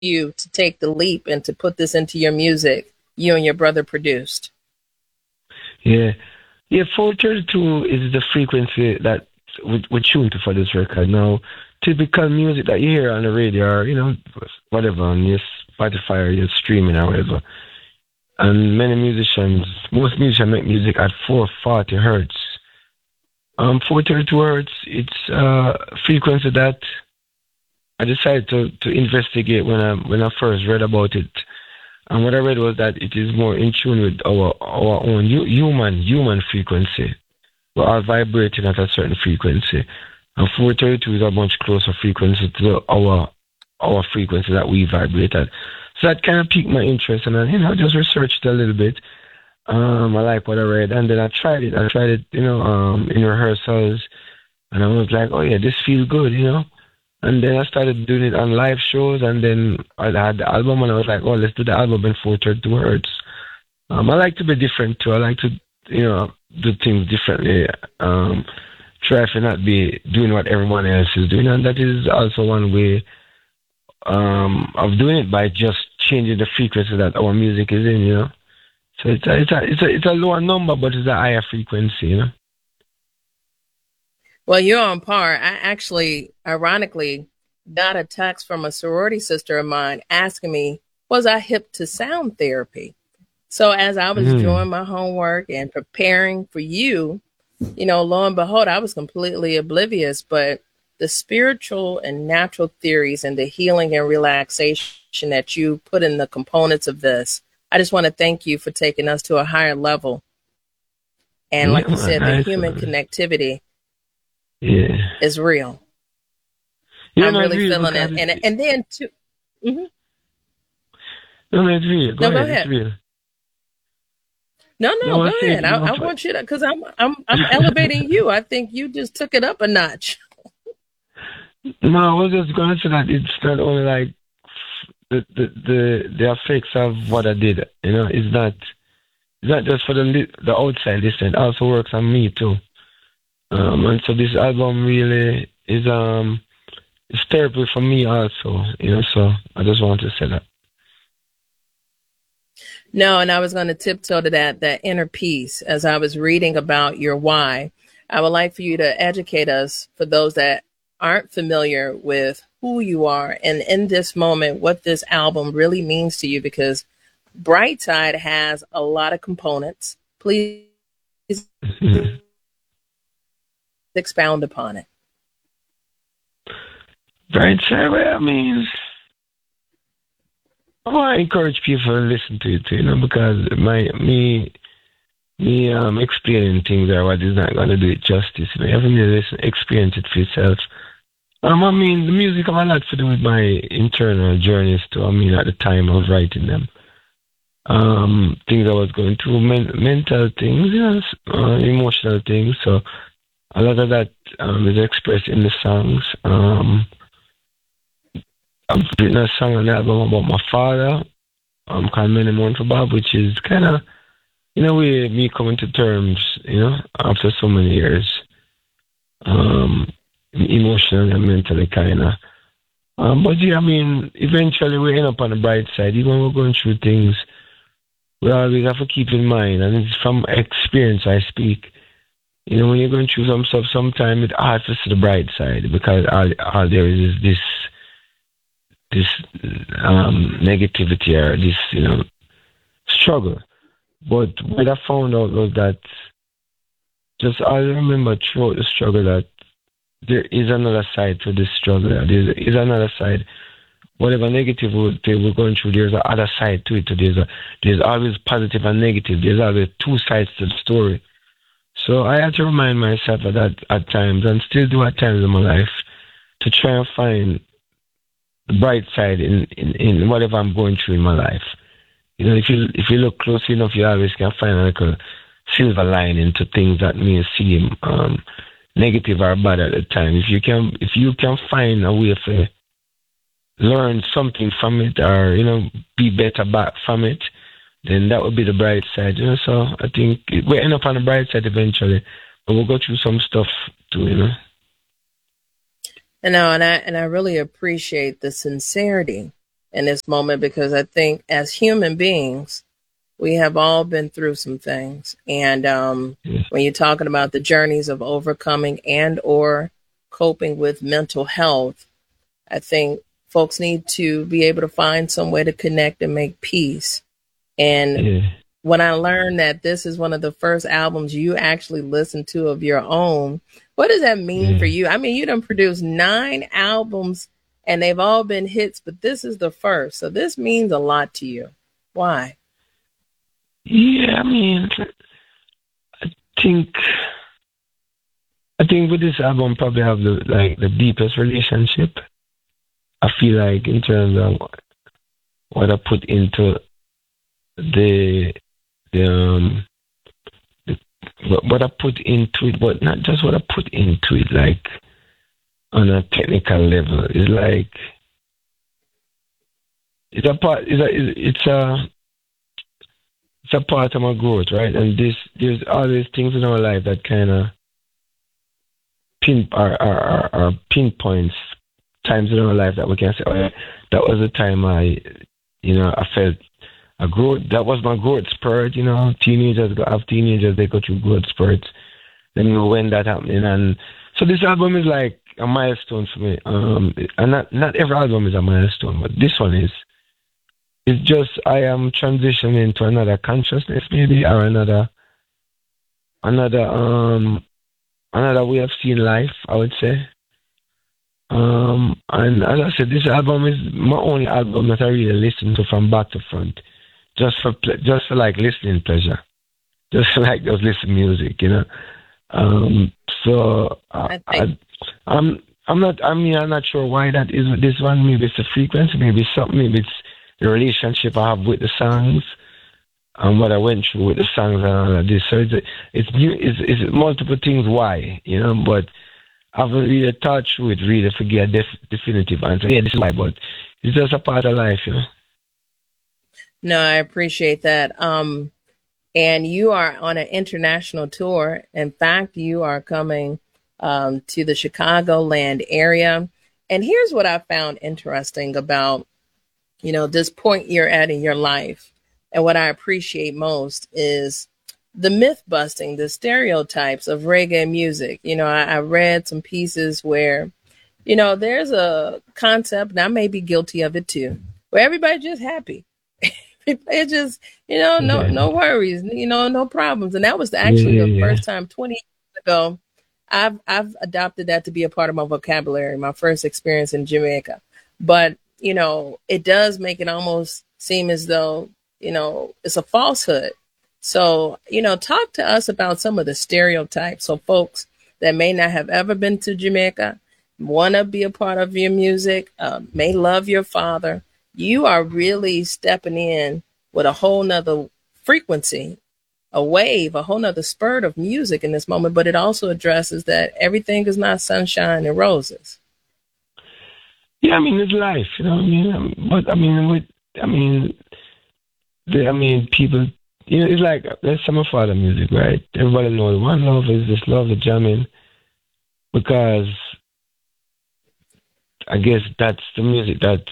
you to take the leap and to put this into your music you and your brother produced? Yeah. Yeah, 432 is the frequency that we tuned to for this record. Now, typical music that you hear on the radio or, whatever, on your Spotify or your streaming or whatever. And most musicians make music at 440 hertz. 432 hertz, it's a frequency that I decided to investigate when I first read about it. And what I read was that it is more in tune with our own human frequency. We're all vibrating at a certain frequency. And 432 is a much closer frequency to our frequency that we vibrate at. So that kind of piqued my interest, and I just researched a little bit. I like what I read, and then I tried it. In rehearsals, and I was like, oh yeah, this feels good. And then I started doing it on live shows, and then I had the album, and I was like, oh, let's do the album in 432 hertz. I like to be different too. I like to, do things differently. Try to not be doing what everyone else is doing, and that is also one way of doing it, by just changing the frequency that our music is in. So it's a lower number, but it's a higher frequency. Well, you're on par. I actually, ironically, got a text from a sorority sister of mine asking me, was I hip to sound therapy? So as I was doing my homework and preparing for you, lo and behold, I was completely oblivious. But the spiritual and natural theories and the healing and relaxation that you put in the components of this, I just want to thank you for taking us to a higher level. And like you said, the human connectivity is real. I'm really feeling it. And then too. Mm-hmm. No, it's real. Go ahead. It's real. No, go ahead. I want you to, because I'm elevating you. I think you just took it up a notch. No, I was just going to say that it's not only like the effects of what I did. It's not just for the outside listener. It also works on me too. And so this album really is it's therapy for me also. So I just want to say that. No, and I was going to tiptoe to that inner peace as I was reading about your why. I would like for you to educate us, for those that aren't familiar with who you are and in this moment, what this album really means to you, because Brightside has a lot of components. Please expound upon it. Brightside, well, I want to encourage people to listen to it, because me explaining things or what is not going to do it justice. You have to listen, experience it for yourself. The music have a lot to do with my internal journeys too. At the time of writing them, things I was going through, mental things, emotional things. So a lot of that is expressed in the songs. I've written a song on the album about my father, called Many Mourn for Bob, which is kind of, in a way, me coming to terms, after so many years, emotionally and mentally, kind of. But yeah, eventually we end up on the bright side. Even when we're going through things, we always have to keep in mind, and it's from experience I speak. When you're going through some stuff, sometimes it's hard to see the bright side, because all there is this negativity or this, struggle. But what I found out was that I remember throughout the struggle that there is another side to this struggle. There is another side. Whatever negative we're going through, there's another side to it. There's always positive and negative. There's always two sides to the story. So I had to remind myself of that at times, and still do at times in my life, to try and find the bright side in whatever I'm going through in my life. If you look close enough, you always can find like a silver lining to things that may seem negative or bad at the time. If you can find a way to learn something from it, or be better back from it, then that would be the bright side. So I think we end up on the bright side eventually, but we'll go through some stuff too. And I really appreciate the sincerity in this moment because I think as human beings, we have all been through some things. And when you're talking about the journeys of overcoming and or coping with mental health, I think folks need to be able to find some way to connect and make peace. And when I learned that this is one of the first albums you actually listen to of your own, what does that mean for you? I mean, you done produced 9 albums and they've all been hits, but this is the first. So this means a lot to you. Why? Yeah, I mean, I think with this album probably have the deepest relationship. I feel like in terms of what I put into what I put into it, but not just what I put into it, like on a technical level. It's like it's a part of my growth, right? And there's all these things in our life that kind of pinpoints times in our life that we can say, oh, yeah, that was the time I felt a growth. That was my growth spurt. Teenagers they go through growth spurts. Then when that happening, and so this album is like a milestone for me. And not every album is a milestone, but this one is. It's just I am transitioning to another consciousness, maybe, or another way of seeing life, I would say. And as I said, this album is my only album that I really listen to from back to front, just for like listening pleasure, just listen music, So I'm not sure why that is with this one. Maybe it's the frequency, maybe it's something, maybe it's the relationship I have with the songs and what I went through with the songs and all of this. So it's multiple things why, but I haven't really thought through it, really to get a definitive answer. Yeah, this is why, but it's just a part of life, No, I appreciate that. And you are on an international tour. In fact, you are coming to the Chicagoland area. And here's what I found interesting about, this point you're at in your life. And what I appreciate most is the myth busting, the stereotypes of reggae music. I read some pieces where, there's a concept, and I may be guilty of it too, where everybody's just happy. It's just, no worries, no problems. And that was actually the first time 20 years ago, I've adopted that to be a part of my vocabulary, my first experience in Jamaica. But, it does make it almost seem as though, it's a falsehood. So, talk to us about some of the stereotypes. So folks that may not have ever been to Jamaica, want to be a part of your music, may love your father. You are really stepping in with a whole nother frequency, a wave, a whole nother spurt of music in this moment. But it also addresses that everything is not sunshine and roses. Yeah, it's life, people, it's like, there's some of other music, right? Everybody knows One Love is this love, the jamming, because I guess that's the music that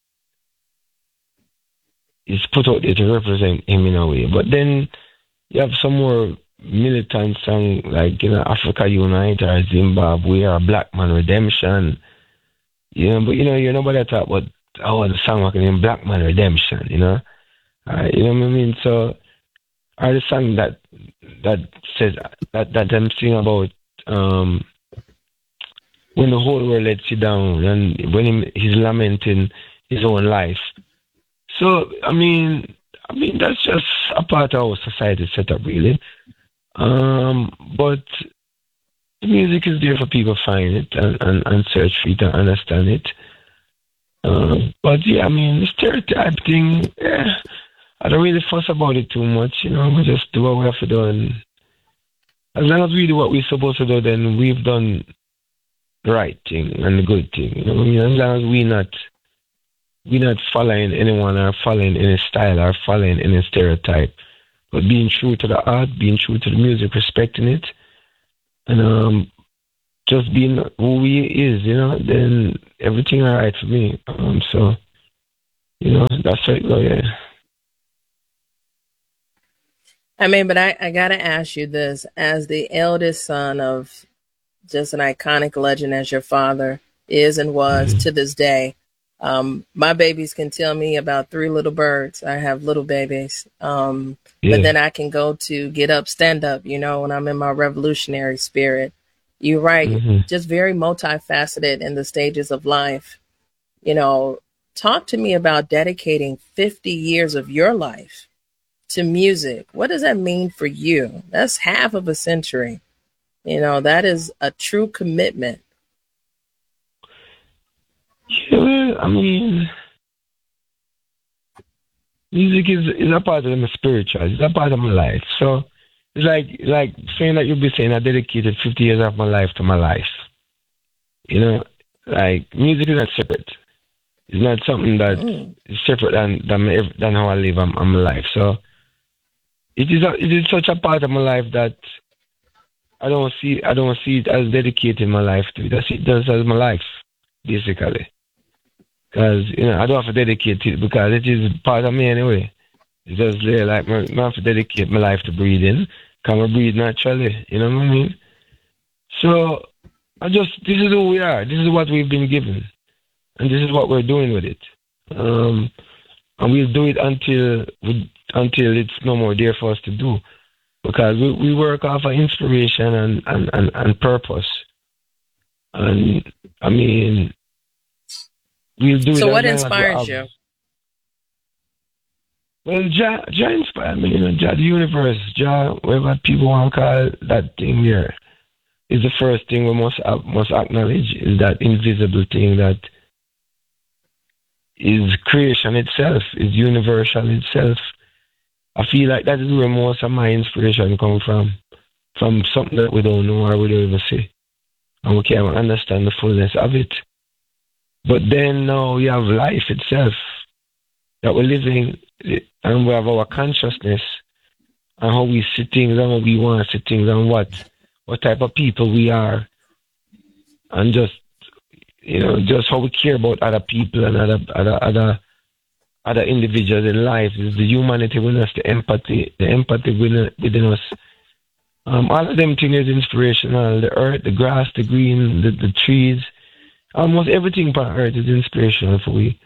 is put out there to represent him in a way. But then you have some more militant song like, Africa Unite or Zimbabwe or Black Man Redemption. But you're nobody talk about the song in Black Man Redemption, you know what I mean? So are the song that says that I'm singing about when the whole world lets you down and when he's lamenting his own life. So I mean that's just a part of our society setup, really. But the music is there for people to find it and search for it and understand it. But yeah, the stereotype thing, I don't really fuss about it too much, we just do what we have to do, and as long as we do what we're supposed to do, then we've done the right thing and the good thing, as long as we're not following anyone or following any style or following any stereotype, but being true to the art, being true to the music, respecting it, and just being who he is, then everything all right for me. So That's right. Oh, yeah. I mean, but I gotta ask you this: as the eldest son of just an iconic legend as your father is and was Mm-hmm. to this day. My babies can tell me about three little birds. I have little babies. But Yeah. then I can go to get up, stand up, when I'm in my revolutionary spirit. You're right. Mm-hmm. Just very multifaceted in the stages of life. You know, talk to me about dedicating 50 years of your life to music. What does that mean for you? That's half of a century. That is a true commitment. Yeah, well, I mean, music is a part of my spiritual. It's a part of my life. So it's like saying that you'll be saying I dedicated 50 years of my life to my life. You know, like music is not separate. It's not something that Mm. is separate than how I live my life. So it is such a part of my life that I don't see it as dedicating my life to it. I see it just as my life, basically. Because I don't have to dedicate it because it is part of me anyway. It's just there, like I have to dedicate my life to breathing. Can I breathe naturally? You know what I mean? So this is who we are. This is what we've been given, and this is what we're doing with it. Um, and we'll do it until it's no more there for us to do. Because we work off of inspiration and purpose. And I mean, we'll do it So, as what long as we inspires have. you? Well, Jah inspired me, Jah the universe, Jah, whatever people want to call that thing there, is the first thing we must acknowledge is that invisible thing that is creation itself, is universal itself. I feel like that is where most of my inspiration come from something that we don't know or we don't even see. And we can't understand the fullness of it. But then now we have life itself that we're living, and we have our consciousness and how we see things and how we want to see things and what type of people we are, and just how we care about other people and other individuals in life. Is the humanity within us, the empathy within us. All of them things is inspirational. The earth, the grass, the green, the trees, almost everything on earth is inspirational for we.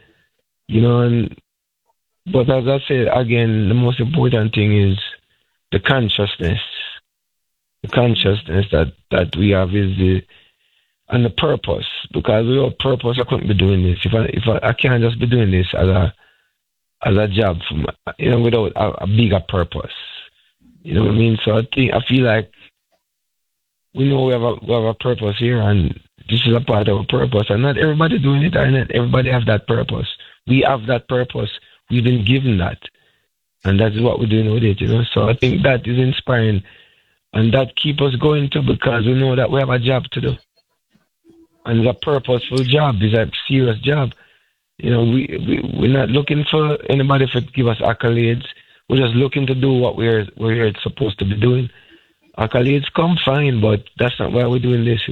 But as I said again, the most important thing is the consciousness. The consciousness that we have and the purpose. Because without purpose, I couldn't be doing this. If I can't just be doing this as a job, without a bigger purpose. You know what I mean? So I feel like we know we have a purpose here, and this is a part of a purpose. And not everybody doing it, and not everybody have that purpose. We have that purpose. We've been given that, and that's what we're doing with it. So I think that is inspiring, and that keeps us going too, because we know that we have a job to do, and it's a purposeful job. It's a serious job. We're not looking for anybody to give us accolades. We're just looking to do what we're supposed to be doing. Accolades come fine, but that's not why we're doing this.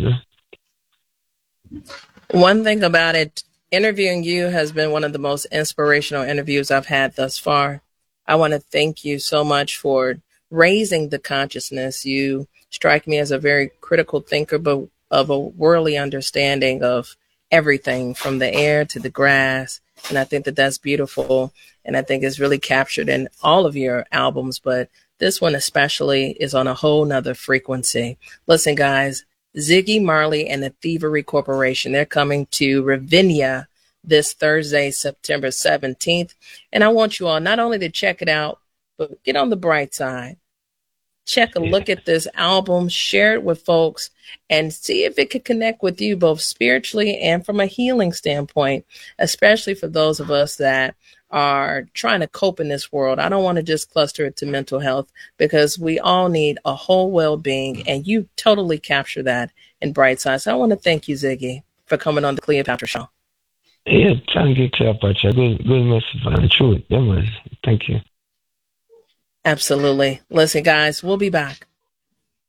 One thing about it, interviewing you has been one of the most inspirational interviews I've had thus far. I want to thank you so much for raising the consciousness. You strike me as a very critical thinker, but of a worldly understanding of everything from the air to the grass. And I think that that's beautiful. And I think it's really captured in all of your albums, but this one especially is on a whole nother frequency. Listen, guys, Ziggy Marley and the Thievery Corporation, they're coming to Ravinia this Thursday, September 17th. And I want you all not only to check it out, but get on the bright side. Check a look at this album, share it with folks, and see if it could connect with you both spiritually and from a healing standpoint, especially for those of us that are trying to cope in this world. I don't want to just cluster it to mental health, because we all need a whole well-being, and you totally capture that in Brightside. So I want to thank you, Ziggy, for coming on the Cleopatra Show. Yeah, thank you, Cleopatra. Good message for the truth. Yeah, man. Thank you. Absolutely. Listen, guys, we'll be back.